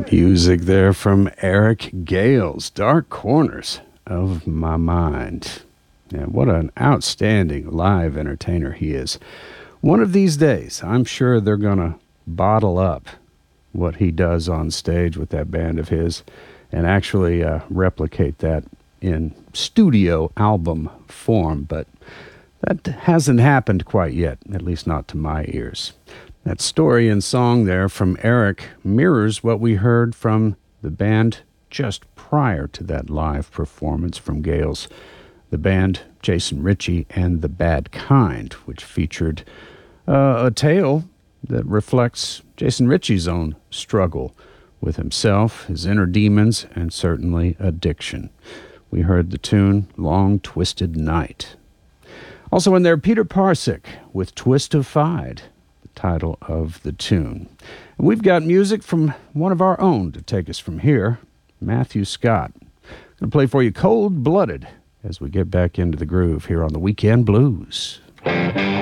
Music there from Eric Gales, Dark Corners of My Mind. Yeah, what an outstanding live entertainer he is. One of these days, I'm sure they're going to bottle up what he does on stage with that band of his and actually replicate that in studio album form, but that hasn't happened quite yet, at least not to my ears. That story and song there from Eric mirrors what we heard from the band just prior to that live performance from Gales, the band Jason Ritchie and the Bad Kind, which featured a tale that reflects Jason Ritchie's own struggle with himself, his inner demons, and certainly addiction. We heard the tune Long Twisted Night. Also in there, Peter Parcek with Twistified, title of the tune. And we've got music from one of our own to take us from here, Matthew Scott. I'm going to play for you Cold Blooded as we get back into the groove here on the Weekend Blues.